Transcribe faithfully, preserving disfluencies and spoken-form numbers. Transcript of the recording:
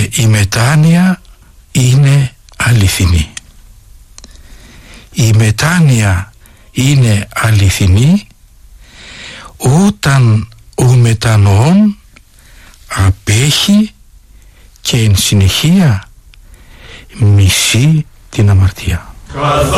η μετάνοια είναι αληθινή. Η μετάνοια είναι αληθινή όταν ο μετανοών απέχει και εν συνεχεία μισεί την αμαρτία.